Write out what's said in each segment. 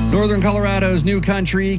Northern Colorado's new country,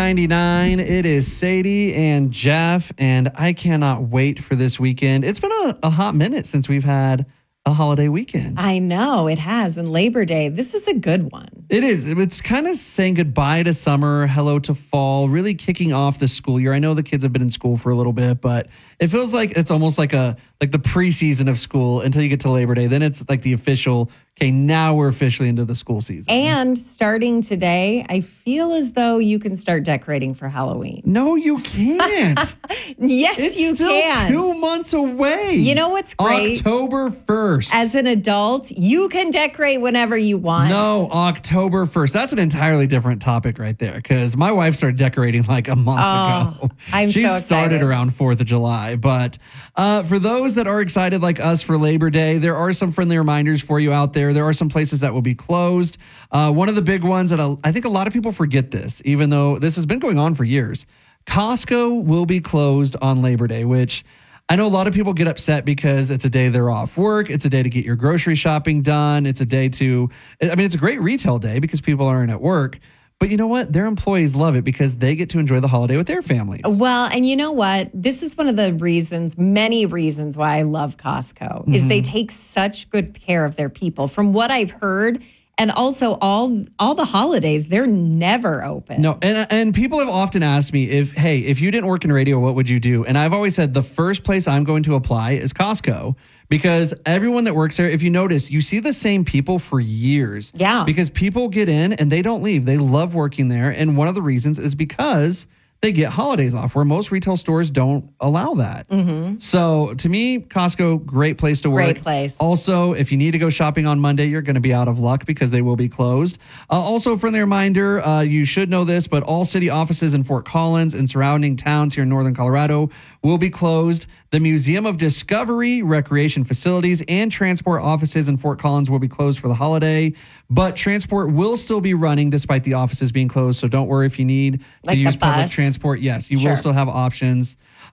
K99. It is Sadie and Jeff, and I cannot wait for this weekend. It's been a hot minute since we've had a holiday weekend. I know it has. And Labor Day, this is a good one. It is. It's kind of saying goodbye to summer, hello to fall, really kicking off the school year. I know the kids have been in school for a little bit, but it feels like it's almost like the preseason of school until you get to Labor Day. Then it's like the official, okay, now we're officially into the school season. And starting today, I feel as though you can start decorating for Halloween. No, you can't. Yes, you can. It's still 2 months away. You know what's great? October 1st. As an adult, you can decorate whenever you want. No, October 1st. That's an entirely different topic right there because my wife started decorating like a month ago. She started around 4th of July. But for those that are excited like us for Labor Day, there are some friendly reminders for you out there. There are some places that will be closed. One of the big ones that I think a lot of people forget this, even though this has been going on for years. Costco will be closed on Labor Day, which I know a lot of people get upset because it's a day they're off work. It's a day to get your grocery shopping done. It's a day it's a great retail day because people aren't at work. But you know what? Their employees love it because they get to enjoy the holiday with their families. Well, and you know what? This is one of the many reasons why I love Costco, is they take such good care of their people. From what I've heard, and also all the holidays, they're never open. No, and people have often asked me if you didn't work in radio, what would you do? And I've always said the first place I'm going to apply is Costco. Because everyone that works there, if you notice, you see the same people for years. Yeah. Because people get in and they don't leave. They love working there. And one of the reasons is because they get holidays off, where most retail stores don't allow that. Mm-hmm. So to me, Costco, great place to work. Great place. Also, if you need to go shopping on Monday, you're going to be out of luck because they will be closed. Also, friendly reminder, you should know this, but all city offices in Fort Collins and surrounding towns here in Northern Colorado will be closed. The Museum of Discovery, recreation facilities, and transport offices in Fort Collins will be closed for the holiday, but transport will still be running despite the offices being closed. So don't worry if you need to use public transport. Yes, you will still have options.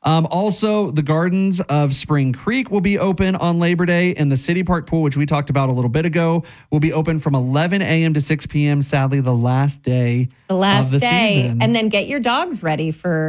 Also, the Gardens of Spring Creek will be open on Labor Day, and the City Park Pool, which we talked about a little bit ago, will be open from 11 a.m. to 6 p.m., sadly, the last day of the season. And then get your dogs ready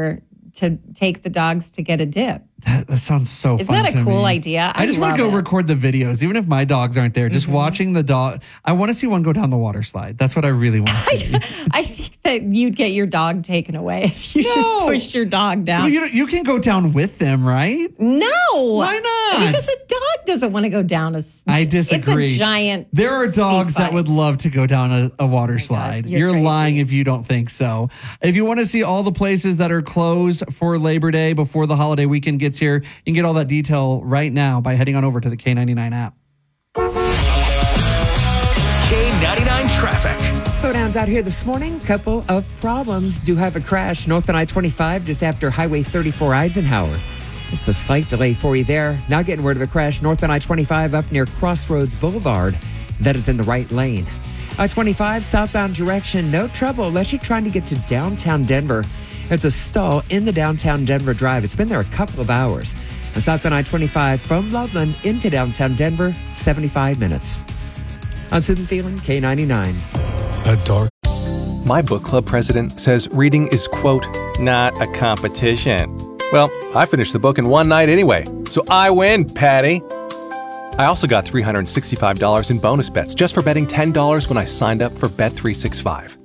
to take the dogs to get a dip. That sounds so fun. Isn't that a cool idea? I just want to go record the videos, even if my dogs aren't there. Just watching the dog. I want to see one go down the water slide. That's what I really want to see. I think that you'd get your dog taken away if you just pushed your dog down. Well, you can go down with them, right? No. Why not? Because a dog doesn't want to go down I disagree. It's a giant. There are dogs that would love to go down a water slide. God, you're crazy. lying if you don't think so. If you want to see all the places that are closed for Labor Day before the holiday weekend gets here, you can get all that detail right now by heading on over to the K99 app. K99 traffic. Slowdowns out here this morning. Couple of problems. Do have a crash north on I-25 just after Highway 34 Eisenhower. Just a slight delay for you there. Now getting rid of a crash north on I-25 up near Crossroads Boulevard. That is in the right lane. I-25 southbound direction. No trouble unless you're trying to get to downtown Denver. There's a stall in the downtown Denver Drive. It's been there a couple of hours. And southbound I-25 from Loveland into downtown Denver, 75 minutes. I'm Susan Thielen, K99. A dark. My book club president says reading is, quote, not a competition. Well, I finished the book in one night anyway, so I win, Patty. I also got $365 in bonus bets just for betting $10 when I signed up for Bet365.